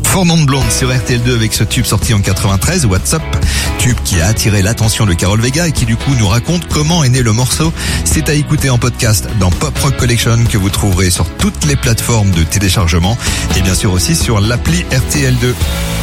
Four Non Blonde sur RTL2 avec ce tube sorti en 93, What's Up, tube qui a attiré l'attention de Carol Vega et qui du coup nous raconte comment est né le morceau. C'est à écouter en podcast dans Pop Rock Collection que vous trouverez sur toutes les plateformes de téléchargement et bien sûr aussi sur l'appli RTL2.